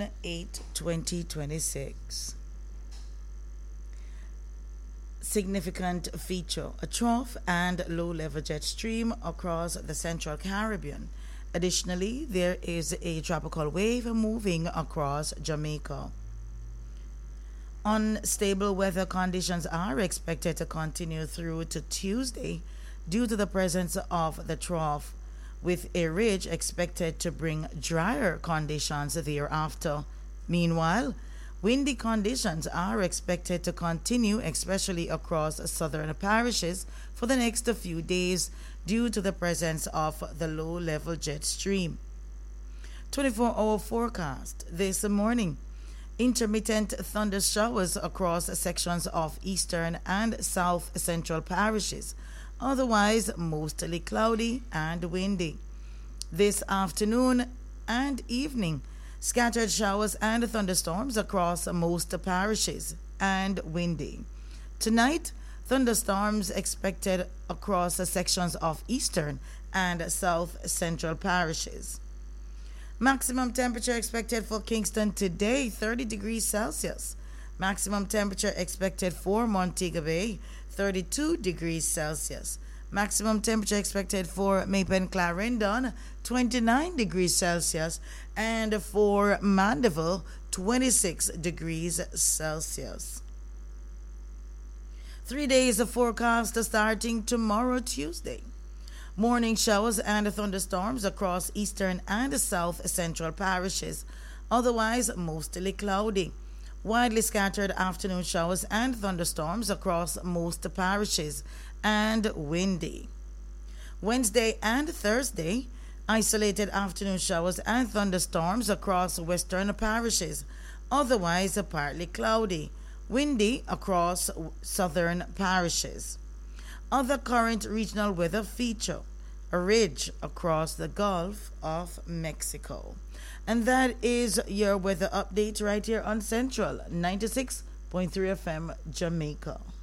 June 8, 2026. Significant feature: a trough and low-level jet stream across the central Caribbean. Additionally, there is a tropical wave moving across Jamaica. Unstable weather conditions are expected to continue through to Tuesday due to the presence of the trough, with a ridge expected to bring drier conditions thereafter. Meanwhile, windy conditions are expected to continue, especially across southern parishes, for the next few days due to the presence of the low level jet stream. 24-hour forecast this morning: intermittent thunder showers across sections of eastern and south central parishes, otherwise mostly cloudy and windy. This afternoon and evening, scattered showers and thunderstorms across most parishes and windy. Tonight, thunderstorms expected across sections of eastern and south central parishes. Maximum temperature expected for Kingston today, 30 degrees Celsius. Maximum temperature expected for Montego Bay, 32 degrees Celsius. Maximum temperature expected for Mapen Clarendon, 29 degrees Celsius. And for Mandeville, 26 degrees Celsius. 3 days of forecast starting tomorrow, Tuesday. Morning showers and thunderstorms across eastern and south central parishes, otherwise mostly cloudy. Widely scattered afternoon showers and thunderstorms across most parishes, and windy. Wednesday and Thursday, isolated afternoon showers and thunderstorms across western parishes, otherwise partly cloudy. Windy across southern parishes. Other current regional weather feature: a ridge across the Gulf of Mexico. And that is your weather update right here on Central 96.3 FM Jamaica.